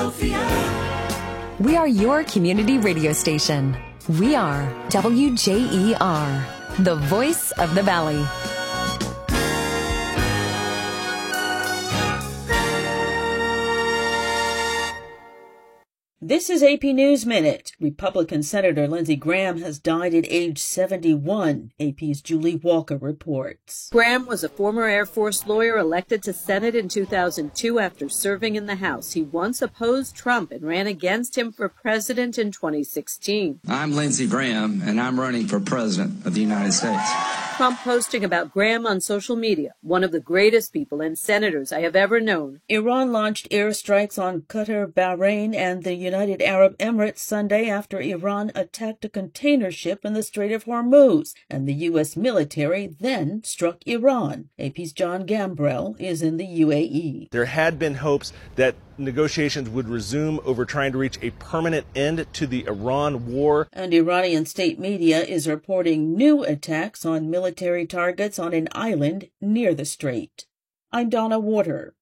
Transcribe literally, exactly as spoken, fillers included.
We are your community radio station. We are W J E R, the voice of the Valley. This is A P News Minute. Republican Senator Lindsey Graham has died at age seventy-one, A P's Julie Walker reports. Graham was a former Air Force lawyer elected to Senate in two thousand two after serving in the House. He once opposed Trump and ran against him for president in twenty sixteen. I'm Lindsey Graham, and I'm running for president of the United States. Trump posting about Graham on social media, one of the greatest people and senators I have ever known. Iran launched airstrikes on Qatar, Bahrain, and the United Arab Emirates Sunday after Iran attacked a container ship in the Strait of Hormuz, and the U S military then struck Iran. A P's John Gambrell is in the U A E. There had been hopes that negotiations would resume over trying to reach a permanent end to the Iran war. And Iranian state media is reporting new attacks on military targets on an island near the strait. I'm Donna Water.